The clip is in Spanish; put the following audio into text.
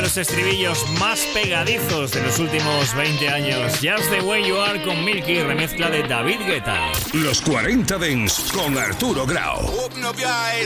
los estribillos más pegadizos de los últimos 20 años. Just the Way You Are con Milky, remezcla de David Guetta. Los 40 Dance con Arturo Grau.